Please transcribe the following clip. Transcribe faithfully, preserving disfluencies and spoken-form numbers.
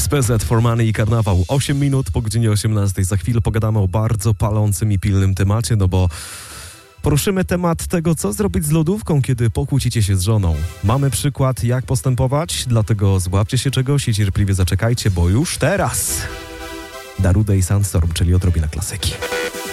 P Z for Money i Karnawał. osiem minut po godzinie osiemnastej. Za chwilę pogadamy o bardzo palącym i pilnym temacie, no bo poruszymy temat tego, co zrobić z lodówką, kiedy pokłócicie się z żoną. Mamy przykład, jak postępować, dlatego złapcie się czegoś i cierpliwie zaczekajcie, bo już teraz Darude i Sandstorm, czyli odrobina klasyki.